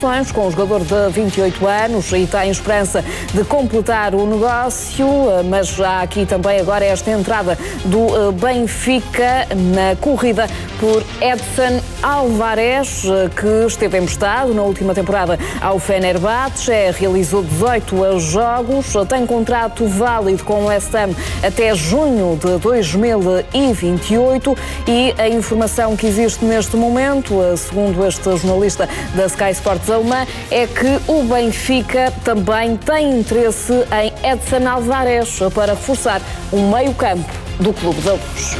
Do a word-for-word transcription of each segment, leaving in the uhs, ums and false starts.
com o jogador de vinte e oito anos e tem esperança de completar o negócio, mas há aqui também agora esta entrada do Benfica na corrida por Edson Álvares, que esteve emprestado na última temporada ao Fenerbahçe, realizou dezoito jogos, tem contrato válido com o West Ham até junho de dois mil e vinte e oito e a informação que existe neste momento, segundo este jornalista da Sky Sports alemã, é que o Benfica também tem interesse em Edson Álvares para reforçar o meio-campo do Clube da Luz.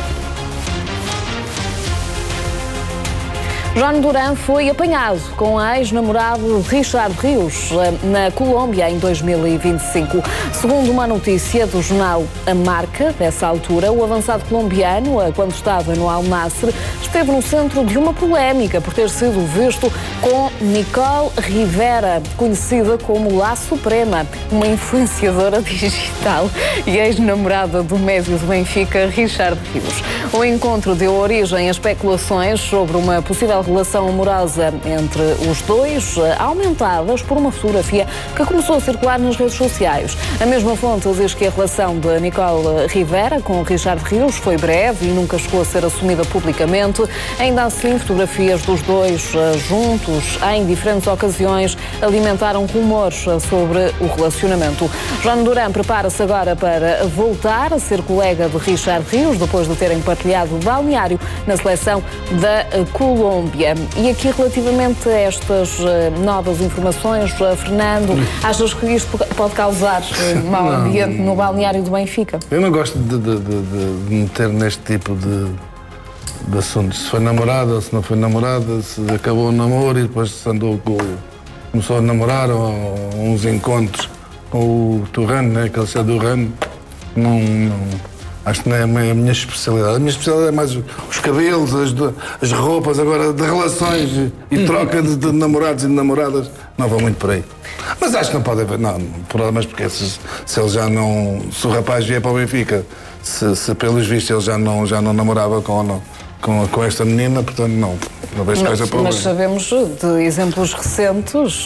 João Duran foi apanhado com a ex-namorado Richard Rios na Colômbia em dois mil e vinte e cinco. Segundo uma notícia do jornal A Marca, dessa altura, o avançado colombiano, quando estava no Al Nassr, esteve no centro de uma polémica por ter sido visto com Nicole Rivera, conhecida como La Suprema, uma influenciadora digital e ex-namorada do médio do Benfica, Richard Rios. O encontro deu origem a especulações sobre uma possível relação amorosa entre os dois, aumentadas por uma fotografia que começou a circular nas redes sociais. A mesma fonte diz que a relação de Nicole Rivera com Richard Rios foi breve e nunca chegou a ser assumida publicamente. Ainda assim, fotografias dos dois juntos em diferentes ocasiões alimentaram rumores sobre o relacionamento. João Duran prepara-se agora para voltar a ser colega de Richard Rios, depois de terem partilhado o balneário na seleção da Colômbia. E aqui, relativamente a estas novas informações, Fernando, achas que isto pode causar mau ambiente no balneário do Benfica? Eu não gosto de, de, de, de meter neste tipo de, de assuntos. Se foi namorada, se não foi namorada, se acabou o namoro e depois se andou com, começou a namorar, ou, ou uns encontros com o Turano, né, aquele seu Turano, não... não acho que não é a minha especialidade. A minha especialidade é mais os cabelos, as, as roupas, agora de relações e troca de, de namorados e de namoradas. Não vou muito por aí. Mas acho que não pode haver não, problemas, porque se, se ele já não. Se o rapaz vier para o Benfica, se, se pelos vistos ele já não, já não namorava com, não, com, com esta menina, portanto não, não vejo coisa para o Mas sabemos de exemplos recentes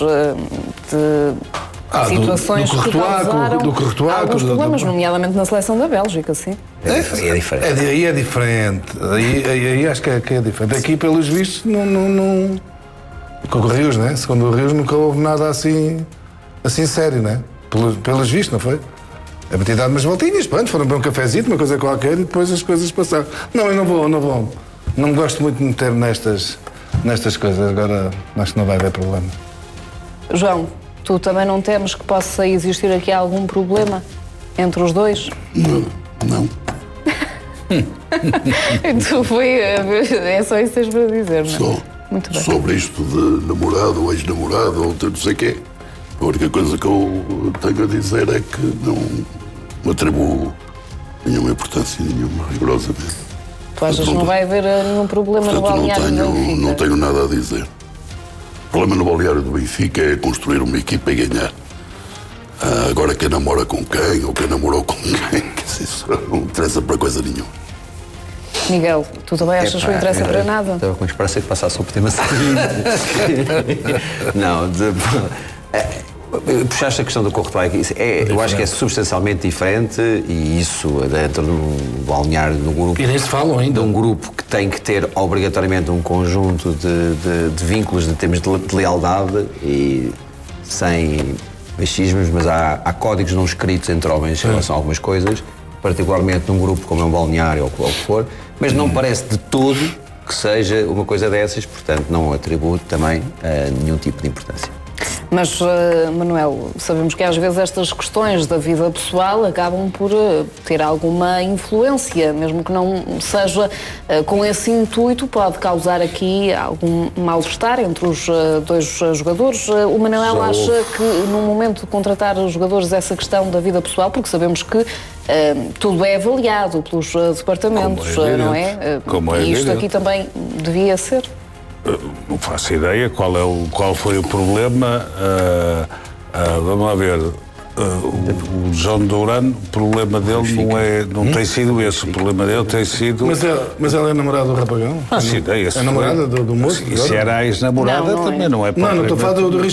de. Ah, situações do, do que causaram do Courtois, alguns do, problemas, do, do... nomeadamente na seleção da Bélgica, sim. É, é diferente. É, aí é diferente. Aí, aí, aí acho que é, que é diferente. Aqui, pelos vistos, não... não, não... Com o Rios, né? Segundo o Rios, nunca houve nada assim, assim sério, né? Pelos, pelos vistos, não foi? É ter dado umas voltinhas, pronto, foram para um cafezinho, uma coisa qualquer, e depois as coisas passaram. Não, eu não vou, não vou. Não gosto muito de meter nestas, nestas coisas. Agora, acho que não vai haver problema. João, tu também não temes que possa existir aqui algum problema entre os dois? Não, não. Tu foi, é só isso que tens para dizer, não é? Só. Muito bem. Sobre isto de namorado ou ex-namorado ou não sei o quê, a única coisa que eu tenho a dizer é que não atribuo nenhuma importância nenhuma, rigorosamente. Tu achas que não vai haver nenhum problema Portanto, no balneário não tenho, do Benfica? não tenho nada a dizer. O problema no balneário do Benfica é construir uma equipa e ganhar. Ah, agora quem namora com quem ou quem namorou com quem, isso não interessa para coisa nenhuma. Miguel, tu também achas que não interessa é, para nada? Estava com esperança de passar sobre o tema seguinte. Não, de, é, puxaste a questão do Courtois. É, eu acho que é substancialmente diferente e isso dentro do balneário do grupo. E nem se falam ainda. De um grupo que tem que ter obrigatoriamente um conjunto de, de, de vínculos de termos de, de lealdade e sem machismos, mas há, há códigos não escritos entre homens em relação a algumas coisas, particularmente num grupo como é um balneário ou o que for, mas não parece de todo que seja uma coisa dessas, portanto não atribuo também uh, nenhum tipo de importância. Mas, uh, Manuel, sabemos que às vezes estas questões da vida pessoal acabam por uh, ter alguma influência, mesmo que não seja uh, com esse intuito, pode causar aqui algum mal-estar entre os uh, dois uh, jogadores. Uh, o Manuel Já acha houve. que no momento de contratar os jogadores essa questão da vida pessoal, porque sabemos que uh, tudo é avaliado pelos uh, departamentos, é não é? Uh, Como é e isto evidente. aqui também devia ser. Não faço ideia qual, é o, qual foi o problema. Uh, uh, vamos lá ver. Uh, o, o João Duran, o problema dele não, é, não hum? tem sido esse. O problema dele tem sido. Mas ela, mas ela é namorada do rapagão? Ah, sim, é esse. É namorada do, do moço? E se era ex-namorada, também não é para. Não, não estou a falar do, do